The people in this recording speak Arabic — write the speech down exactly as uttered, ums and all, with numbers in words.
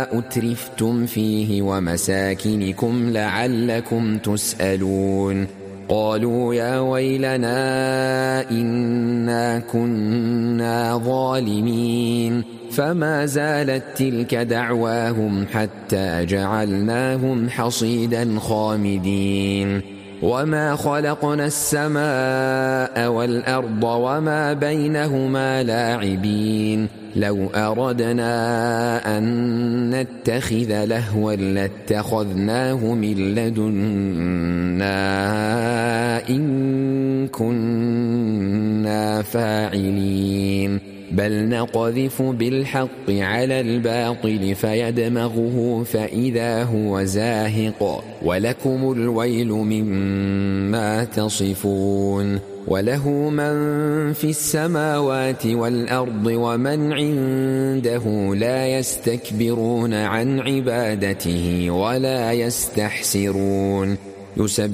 أترفتم فيه ومساكنكم لعلكم تسألون قالوا يا ويلنا إنا كنا ظالمين فما زالت تلك دعواهم حتى جعلناهم حصيدا خامدين وما خلقنا السماء والأرض وما بينهما لاعبين لو أردنا أن نتخذ لهوا لاتخذناه من لدنا إن كنا فاعلين بل نقذف بالحق على الباطل فيدمغه فإذا هو زاهق ولكم الويل مما تصفون وله من في السماوات والأرض ومن عنده لا يستكبرون عن عبادته ولا يستحسرون